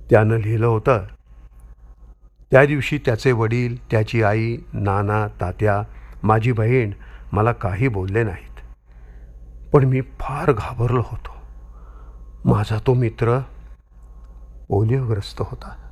त्यानं लिहिलं होतं, त्या दिवशी त्याचे वडील, त्याची आई, नाना, तात्या, माझी बहीण मला काही बोलले नाहीत. पण मी फार घाबरलो होतो. माझा तो मित्र पोलिओग्रस्त होता.